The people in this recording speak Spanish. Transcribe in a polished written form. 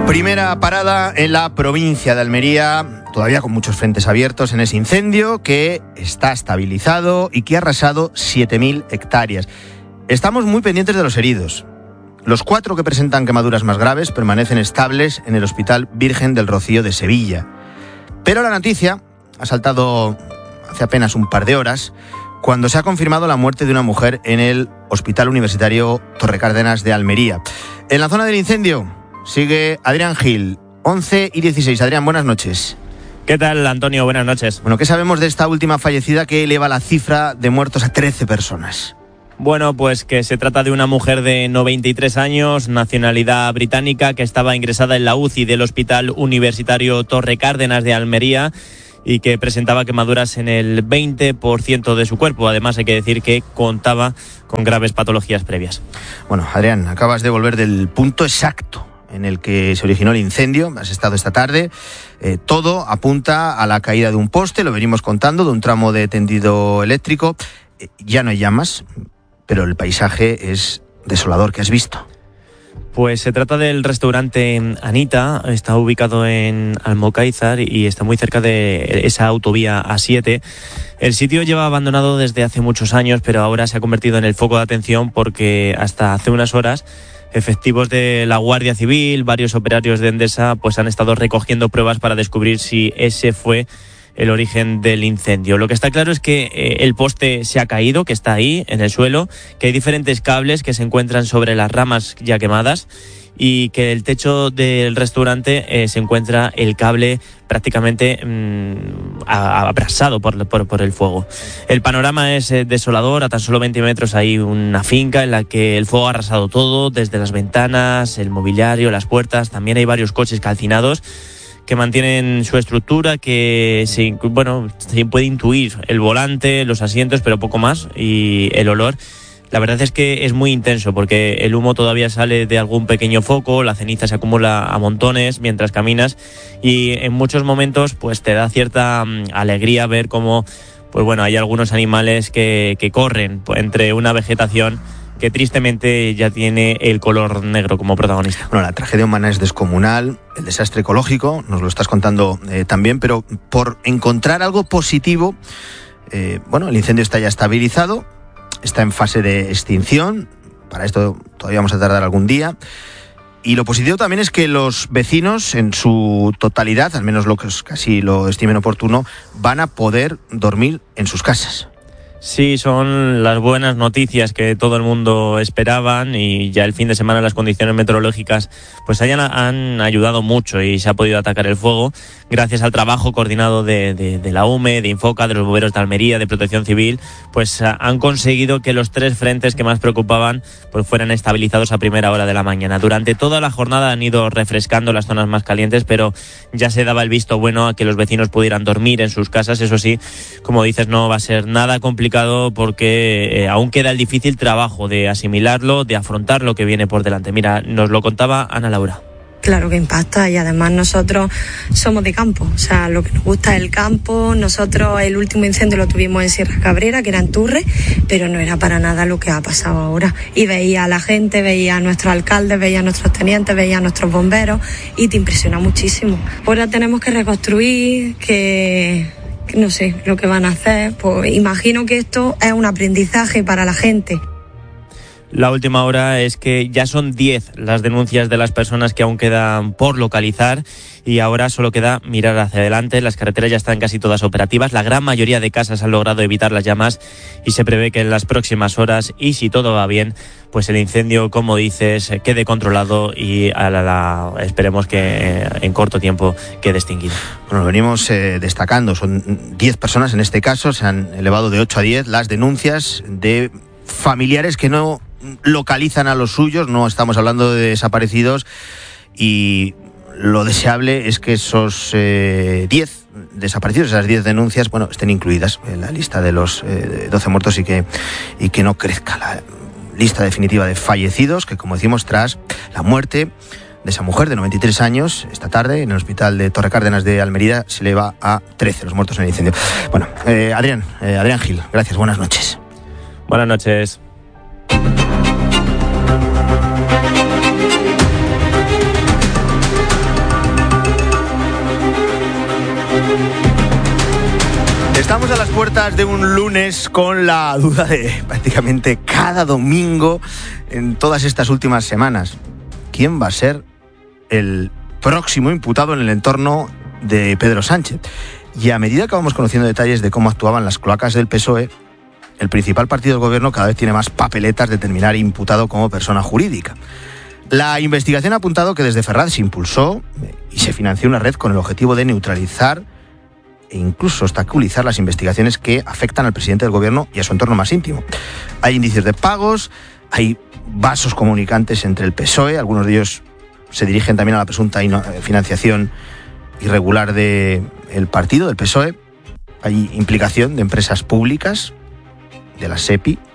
Primera parada en la provincia de Almería, todavía con muchos frentes abiertos en ese incendio que está estabilizado y que ha arrasado 7.000 hectáreas. Estamos muy pendientes de los heridos. Los 4 que presentan quemaduras más graves permanecen estables en el Hospital Virgen del Rocío de Sevilla. Pero la noticia ha saltado hace apenas un par de horas cuando se ha confirmado la muerte de una mujer en el Hospital Universitario Torre Cárdenas de Almería. En la zona del incendio sigue Adrián Gil, 11:16. Adrián, buenas noches. ¿Qué tal, Antonio? Buenas noches. Bueno, ¿qué sabemos de esta última fallecida que eleva la cifra de muertos a 13 personas? Bueno, pues que se trata de una mujer de 93 años, nacionalidad británica, que estaba ingresada en la UCI del Hospital Universitario Torre Cárdenas de Almería y que presentaba quemaduras en el 20% de su cuerpo. Además, hay que decir que contaba con graves patologías previas. Bueno, Adrián, acabas de volver del punto exacto en el que se originó el incendio. Has estado esta tarde. Todo apunta a la caída de un poste, lo venimos contando, de un tramo de tendido eléctrico. Ya no hay llamas, pero el paisaje es desolador. ¿Qué has visto? Pues se trata del restaurante Anita, está ubicado en Almocáizar y está muy cerca de esa autovía A7. El sitio lleva abandonado desde hace muchos años, pero ahora se ha convertido en el foco de atención porque hasta hace unas horas efectivos de la Guardia Civil, varios operarios de Endesa, pues han estado recogiendo pruebas para descubrir si ese fue el origen del incendio. Lo que está claro es que el poste se ha caído, que está ahí en el suelo, que hay diferentes cables que se encuentran sobre las ramas ya quemadas y que el techo del restaurante se encuentra el cable prácticamente abrasado por el fuego. El panorama es desolador. A tan solo 20 metros hay una finca en la que el fuego ha arrasado todo, desde las ventanas, el mobiliario, las puertas. También hay varios coches calcinados que mantienen su estructura, que se puede intuir el volante, los asientos, pero poco más, y el olor. La verdad es que es muy intenso porque el humo todavía sale de algún pequeño foco, la ceniza se acumula a montones mientras caminas y en muchos momentos pues te da cierta alegría ver cómo hay algunos animales que corren entre una vegetación que tristemente ya tiene el color negro como protagonista. Bueno, la tragedia humana es descomunal, el desastre ecológico, nos lo estás contando también, pero por encontrar algo positivo, el incendio está ya estabilizado, está en fase de extinción, para esto todavía vamos a tardar algún día, y lo positivo también es que los vecinos en su totalidad, al menos lo que casi lo estimen oportuno, van a poder dormir en sus casas. Sí, son las buenas noticias que todo el mundo esperaban y ya el fin de semana las condiciones meteorológicas pues han ayudado mucho y se ha podido atacar el fuego gracias al trabajo coordinado de la UME, de Infoca, de los bomberos de Almería, de Protección Civil, pues han conseguido que los 3 frentes que más preocupaban pues fueran estabilizados a primera hora de la mañana. Durante toda la jornada han ido refrescando las zonas más calientes, pero ya se daba el visto bueno a que los vecinos pudieran dormir en sus casas. Eso sí, como dices, no va a ser nada complicado porque aún queda el difícil trabajo de asimilarlo, de afrontar lo que viene por delante. Mira, nos lo contaba Ana Laura. Claro que impacta y además nosotros somos de campo, o sea, lo que nos gusta es el campo. Nosotros el último incendio lo tuvimos en Sierra Cabrera, que era en Turre, pero no era para nada lo que ha pasado ahora. Y veía a la gente, veía a nuestros alcaldes, veía a nuestros tenientes, veía a nuestros bomberos y te impresiona muchísimo. Ahora tenemos que reconstruir, que no sé lo que van a hacer, pues imagino que esto es un aprendizaje para la gente. La última hora es que ya son 10 las denuncias de las personas que aún quedan por localizar y ahora solo queda mirar hacia adelante. Las carreteras ya están casi todas operativas, la gran mayoría de casas han logrado evitar las llamas y se prevé que en las próximas horas, y si todo va bien, pues el incendio, como dices, quede controlado y esperemos que en corto tiempo quede extinguido. Bueno, lo venimos destacando, son 10 personas en este caso, se han elevado de 8 a 10 las denuncias de familiares que no localizan a los suyos. No estamos hablando de desaparecidos, y lo deseable es que esos 10 desaparecidos, esas 10 denuncias, estén incluidas en la lista de los 12 muertos y que no crezca la lista definitiva de fallecidos, que, como decimos, tras la muerte de esa mujer de 93 años, esta tarde en el Hospital de Torre Cárdenas de Almería, se eleva a 13 los muertos en el incendio. Bueno, Adrián Gil, gracias, buenas noches. Buenas noches. Estamos a las puertas de un lunes con la duda de prácticamente cada domingo en todas estas últimas semanas. ¿Quién va a ser el próximo imputado en el entorno de Pedro Sánchez? Y a medida que vamos conociendo detalles de cómo actuaban las cloacas del PSOE, el principal partido del gobierno cada vez tiene más papeletas de terminar imputado como persona jurídica. La investigación ha apuntado que desde Ferraz se impulsó y se financió una red con el objetivo de neutralizar e incluso obstaculizar las investigaciones que afectan al presidente del gobierno y a su entorno más íntimo. Hay indicios de pagos, hay vasos comunicantes entre el PSOE, algunos de ellos se dirigen también a la presunta financiación irregular del partido, del PSOE. Hay implicación de empresas públicas, de la SEPI,